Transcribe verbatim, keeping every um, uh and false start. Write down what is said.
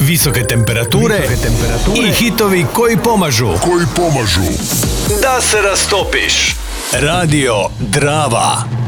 visoke temperature, Visoke temperature i hitovi koji pomažu koji pomažu da se rastopiš. Radio Drava.